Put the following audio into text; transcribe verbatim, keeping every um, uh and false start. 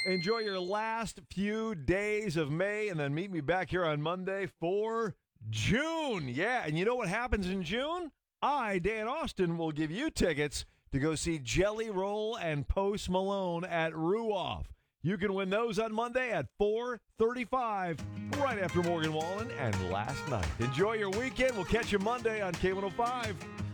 Enjoy your last few days of May, and then meet me back here on Monday for June. Yeah, and you know what happens in June? I, Dan Austin, will give you tickets to go see Jelly Roll and Post Malone at Ruoff. You can win those on Monday at four thirty-five, right after Morgan Wallen and Last Night. Enjoy your weekend. We'll catch you Monday on K one oh five.